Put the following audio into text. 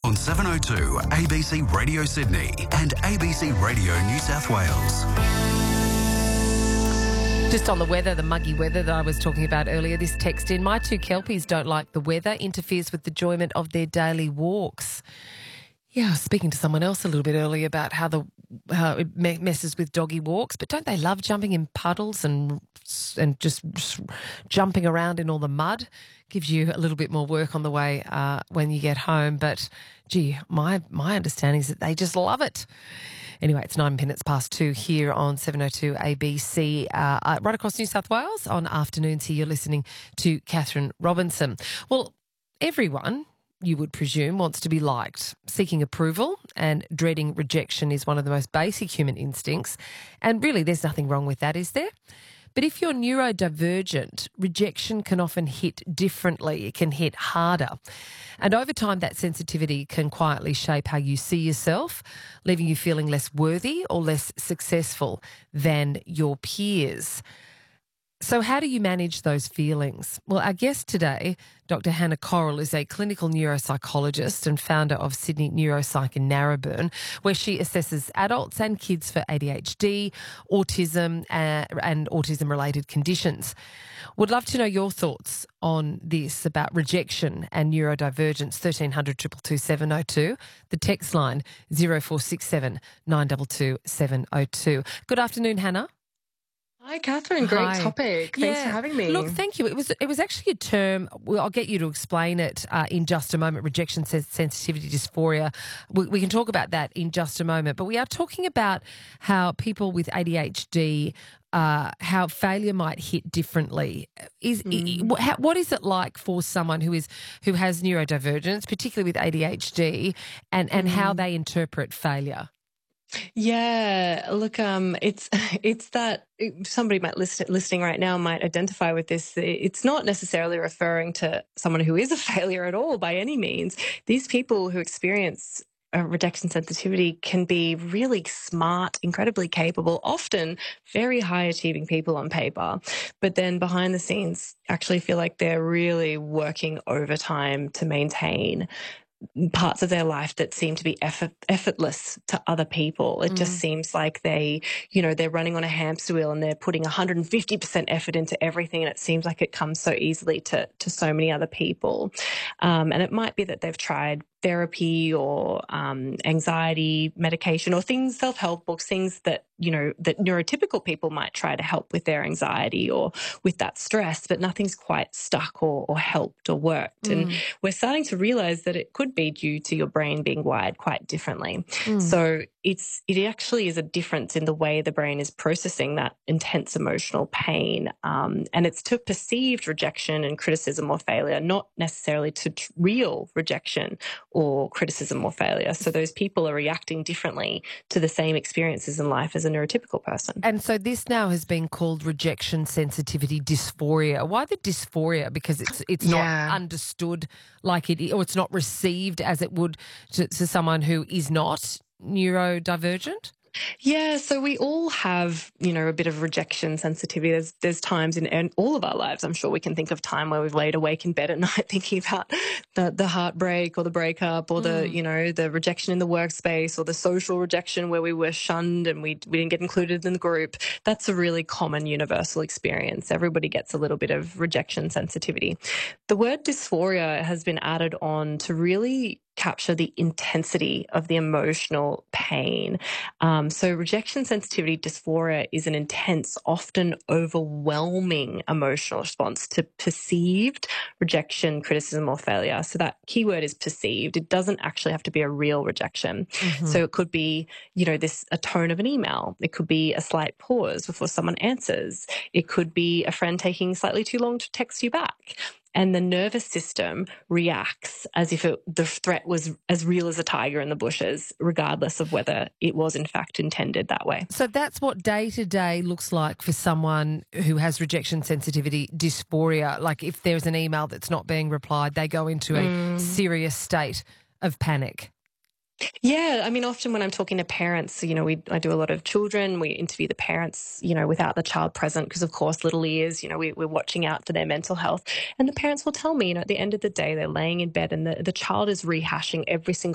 on 702 ABC Radio Sydney and ABC Radio New South Wales. Just on the weather, the muggy weather that I was talking about earlier, this text in, my two kelpies don't like the weather, interferes with the enjoyment of their daily walks. Yeah, I was speaking to someone else a little bit earlier about how it messes with doggy walks, but don't they love jumping in puddles and just jumping around in all the mud? Gives you a little bit more work on the way when you get home. But, gee, my understanding is that they just love it. Anyway, it's 9 minutes past 2 here on 702 ABC, right across New South Wales. On afternoons here, you're listening to Catherine Robinson. Well, everyone, you would presume, wants to be liked. Seeking approval and dreading rejection is one of the most basic human instincts. And really, there's nothing wrong with that, is there? But if you're neurodivergent, rejection can often hit differently. It can hit harder. And over time, that sensitivity can quietly shape how you see yourself, leaving you feeling less worthy or less successful than your peers. So how do you manage those feelings? Well, our guest today, Dr. Hannah Correll, is a clinical neuropsychologist and founder of Sydney Neuropsych in Narrabeen, where she assesses adults and kids for ADHD, autism and autism-related conditions. Would love to know your thoughts on this, about rejection and neurodivergence. 1300 222 702. The text line 0467 922 702. Good afternoon, Hannah. Hi, Catherine. Great topic. Thanks for having me. Look, thank you. It was actually a term. Well, I'll get you to explain it in just a moment. Rejection sensitivity dysphoria. We can talk about that in just a moment. But we are talking about how people with ADHD, how failure might hit differently. What is it like for someone who has neurodivergence, particularly with ADHD, and how they interpret failure? Yeah, look, it's that somebody listening right now might identify with this. It's not necessarily referring to someone who is a failure at all by any means. These people who experience rejection sensitivity can be really smart, incredibly capable, often very high achieving people on paper, but then behind the scenes actually feel like they're really working overtime to maintain parts of their life that seem to be effortless to other people. It just seems like they're running on a hamster wheel and they're putting 150% effort into everything, and it seems like it comes so easily to so many other people. And it might be that they've tried therapy or anxiety medication or self-help books, things that neurotypical people might try to help with their anxiety or with that stress, but nothing's quite stuck or helped or worked. And we're starting to realize that it could be due to your brain being wired quite differently. So it actually is a difference in the way the brain is processing that intense emotional pain. And it's to perceived rejection and criticism or failure, not necessarily to real rejection or criticism or failure. So those people are reacting differently to the same experiences in life as a neurotypical person. And so this now has been called rejection sensitivity dysphoria. Why the dysphoria? Because it's not understood like it, or it's not received as it would to someone who is not neurodivergent? Yeah, so we all have, a bit of rejection sensitivity. There's times in all of our lives, I'm sure we can think of time where we've laid awake in bed at night thinking about the heartbreak or the breakup or the rejection in the workspace or the social rejection where we were shunned and we didn't get included in the group. That's a really common universal experience. Everybody gets a little bit of rejection sensitivity. The word dysphoria has been added on to really capture the intensity of the emotional pain. So rejection sensitivity dysphoria is an intense, often overwhelming emotional response to perceived rejection, criticism, or failure. So that keyword is perceived. It doesn't actually have to be a real rejection. So it could be, a tone of an email. It could be a slight pause before someone answers. It could be a friend taking slightly too long to text you back. And the nervous system reacts as if the threat was as real as a tiger in the bushes, regardless of whether it was in fact intended that way. So that's what day-to-day looks like for someone who has rejection sensitivity dysphoria. Like if there's an email that's not being replied, they go into a serious state of panic. Yeah, I mean, often when I'm talking to parents, I do a lot of children. We interview the parents, without the child present because, of course, little ears, we're watching out for their mental health. And the parents will tell me, at the end of the day, they're laying in bed and the child is rehashing every single